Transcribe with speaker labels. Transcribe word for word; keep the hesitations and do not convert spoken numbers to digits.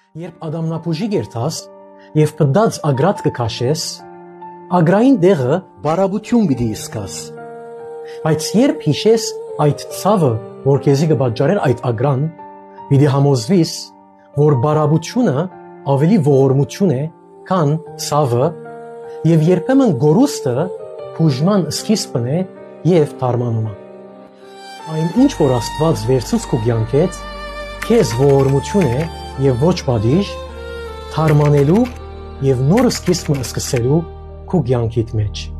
Speaker 1: Երբ ադամնապուժի գերտաս եւ պդած ագրատ կքաշես, ագրային դեղը բարաբություն պիտի իսկաս։ Բայց երբ հիշես այդ ցավը, որ քեզի կբաժարեր այդ ագրան, պիտի համոզվիս, որ բարաբությունը ավելի ողորմություն է, քան ցավը, եւ երբեմն գորուստը բուժման սկիզբն է եւ թարմանումը։ Այն ինչ որ Աստված վերցուց քո կյանքից, քեզ ողորմություն է եւ ոչ պատիժ, թարմանելու եւ նոր սկիզբ սկսելու քո կյանքիդ մեջ։